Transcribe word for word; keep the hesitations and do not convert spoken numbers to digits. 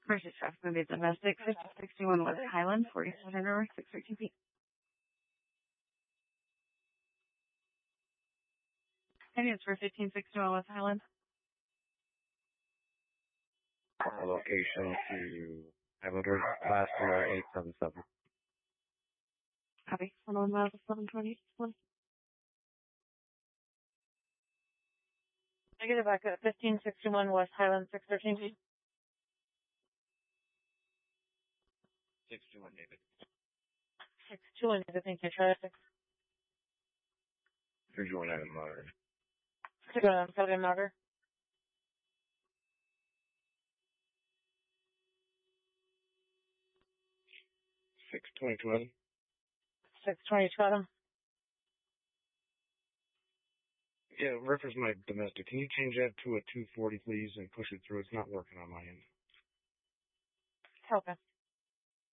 Purchase traffic will be domestic, fifteen sixty-one West Highland, forty-seven North, six thirteen feet. And it's for fifteen sixty-one West Highland. Location to Highlander, last year, eight seven seven. Copy. one oh one miles, eleven twenty. Negative back at fifteen sixty-one West Highland, six thirteen feet. six two one, David. six two one, David, thank you. Traffic. three two one, Adam Monitor. six two one, Southern Monitor. six twenty two, Adam. six twenty-two, Adam. Yeah, reference my domestic. Can you change that to a two forty, please, and push it through? It's not working on my end. Okay.